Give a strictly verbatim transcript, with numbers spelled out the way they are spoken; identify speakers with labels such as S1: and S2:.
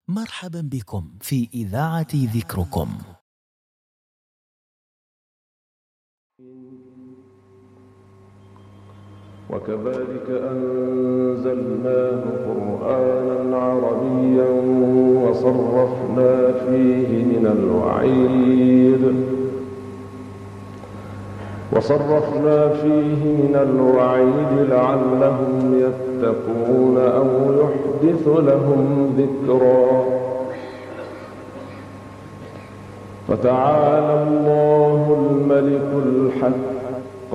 S1: مرحبا بكم في إذاعة ذكركم.
S2: وكذلك أنزلناه قرآنا عربيا وصرفنا فيه من الوعيد وصرفنا فيه من الوعيد لعلهم يتقون أو يحدث لهم ذكرا. فتعالى الله الملك الحق